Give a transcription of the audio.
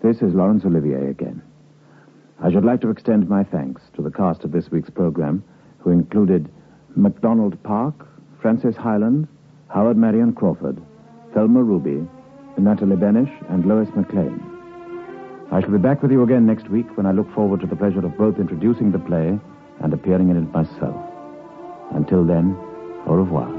This is Laurence Olivier again. I should like to extend my thanks to the cast of this week's program, who included MacDonald Park, Francis Hyland, Howard Marion Crawford, Thelma Ruby, Natalie Benish, and Lois McLean. I shall be back with you again next week when I look forward to the pleasure of both introducing the play and appearing in it myself. Until then, au revoir.